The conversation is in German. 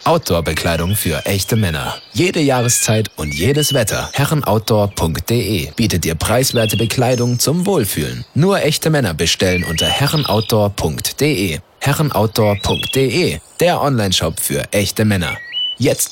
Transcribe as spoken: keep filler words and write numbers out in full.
Outdoor-Bekleidung für echte Männer. Jede Jahreszeit und jedes Wetter. herrenoutdoor punkt de bietet dir preiswerte Bekleidung zum Wohlfühlen. Nur echte Männer bestellen unter herrenoutdoor punkt de. herrenoutdoor punkt de, der Onlineshop für echte Männer. Jetzt